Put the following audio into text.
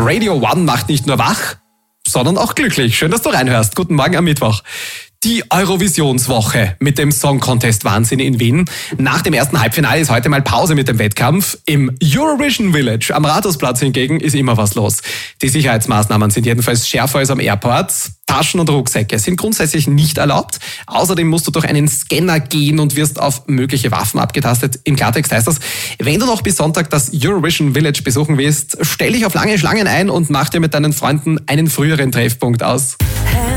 Radio One macht nicht nur wach, sondern auch glücklich. Schön, dass du reinhörst. Guten Morgen am Mittwoch. Die Eurovisionswoche mit dem Song Contest Wahnsinn in Wien. Nach dem ersten Halbfinale ist heute mal Pause mit dem Wettkampf. Im Eurovision Village am Rathausplatz hingegen ist immer was los. Die Sicherheitsmaßnahmen sind jedenfalls schärfer als am Airport. Taschen und Rucksäcke sind grundsätzlich nicht erlaubt. Außerdem musst du durch einen Scanner gehen und wirst auf mögliche Waffen abgetastet. Im Klartext heißt das, wenn du noch bis Sonntag das Eurovision Village besuchen willst, stell dich auf lange Schlangen ein und mach dir mit deinen Freunden einen früheren Treffpunkt aus.